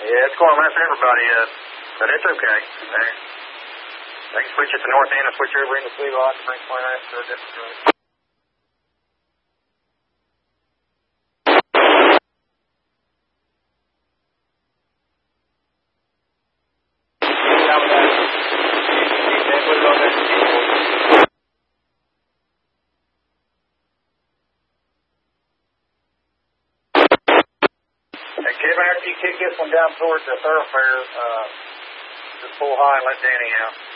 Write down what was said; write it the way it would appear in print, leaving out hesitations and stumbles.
Yeah, it's going to mess everybody up, but it's okay. They can switch at the north end and switch over into Blue Rock and bring point out to a different direction. Kevin, after you kick this one down towards the thoroughfare, just pull high and let Danny out.